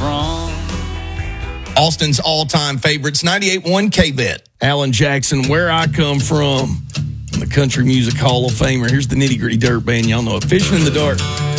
from. Austin's all-time favorites, 98.1 KBET. Alan Jackson, Where I Come From, the Country Music Hall of Famer. Here's the Nitty Gritty Dirt Band. Y'all know it. Fishing in the Dark.